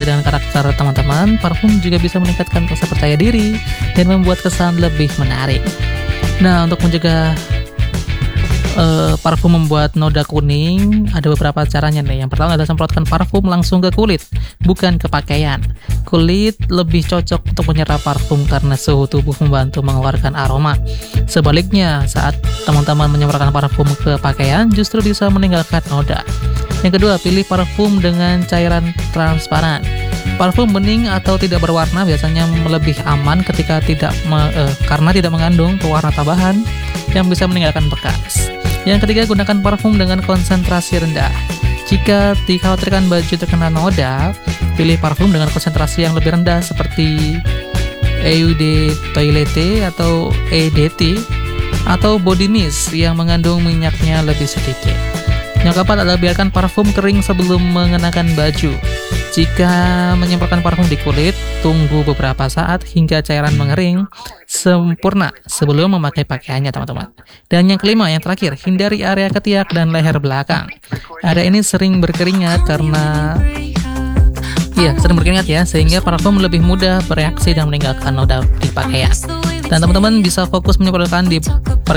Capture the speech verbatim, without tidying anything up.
dengan karakter teman-teman, parfum juga bisa meningkatkan rasa percaya diri dan membuat kesan lebih menarik. Nah, untuk mencegah uh, parfum membuat noda kuning, ada beberapa caranya nih. Yang pertama adalah semprotkan parfum langsung ke kulit, bukan ke pakaian. Kulit lebih cocok untuk menyerap parfum karena suhu tubuh membantu mengeluarkan aroma. Sebaliknya, saat teman-teman menyemprotkan parfum ke pakaian, justru bisa meninggalkan noda. Yang kedua, pilih parfum dengan cairan transparan. Parfum bening atau tidak berwarna biasanya lebih aman ketika tidak me, eh, karena tidak mengandung pewarna tambahan yang bisa meninggalkan bekas. Yang ketiga, gunakan parfum dengan konsentrasi rendah. Jika dikhawatirkan baju terkena noda, pilih parfum dengan konsentrasi yang lebih rendah seperti Eau de Toilette atau E D T atau body mist yang mengandung minyaknya lebih sedikit. Yang keempat adalah biarkan parfum kering sebelum mengenakan baju. Jika menyemprotkan parfum di kulit, tunggu beberapa saat hingga cairan mengering sempurna sebelum memakai pakaiannya, teman-teman. Dan yang kelima, yang terakhir, hindari area ketiak dan leher belakang. Area ini sering berkeringat karena Iya, sering berkeringat ya, sehingga parfum lebih mudah bereaksi dan meninggalkan noda di pakaian. Dan teman-teman bisa fokus menyemprotkan di